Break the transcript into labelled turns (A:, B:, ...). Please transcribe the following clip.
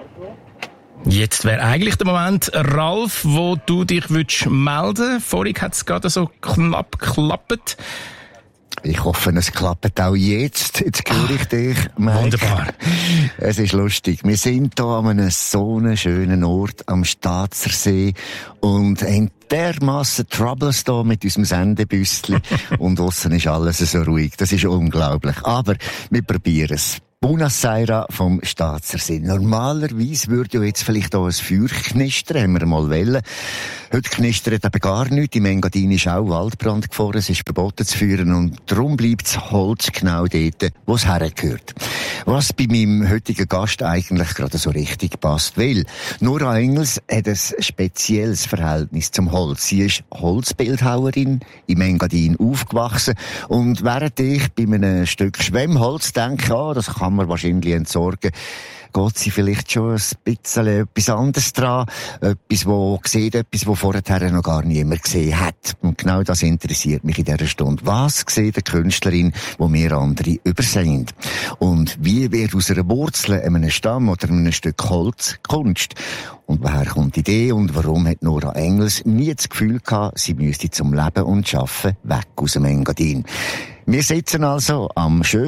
A: Jetzt wäre eigentlich der Moment, Ralf, wo du dich melden würdest. Vorhin hat es gerade so knapp geklappt.
B: Ich hoffe, es klappt auch jetzt. Jetzt höre ich dich, Mike.
A: Wunderbar.
B: Es ist lustig. Wir sind hier an einem so schönen Ort am Staatsersee und haben dermassen Troubles hier mit unserem Sendebüssli. Und draussen ist alles so ruhig. Das ist unglaublich. Aber wir probieren es. Buonasera vom Staatsersee. Normalerweise würde ja jetzt vielleicht auch ein Feuer knistern, haben wir mal wollen. Heute knistert aber gar nichts. Im Engadin ist auch Waldbrand gefahren. Es ist verboten zu feuern und darum bleibt das Holz genau dort, wo es hergehört. Was bei meinem heutigen Gast eigentlich gerade so richtig passt, weil Nora Engels hat ein spezielles Verhältnis zum Holz. Sie ist Holzbildhauerin, im Engadin aufgewachsen und während ich bei einem Stück Schwemmholz denke, das kann man wahrscheinlich entsorgen, geht sie vielleicht schon ein bisschen etwas anderes dran. Etwas, wo vorher noch gar niemand gesehen hat. Und genau das interessiert mich in dieser Stunde. Was sieht eine Künstlerin, wo wir andere übersehen? Und wie wird aus einer Wurzel, einem Stamm oder einem Stück Holz Kunst? Und woher kommt die Idee und warum hat Nora Engels nie das Gefühl gehabt, sie müsste zum Leben und Arbeiten weg aus dem Engadin? Wir sitzen also am schönen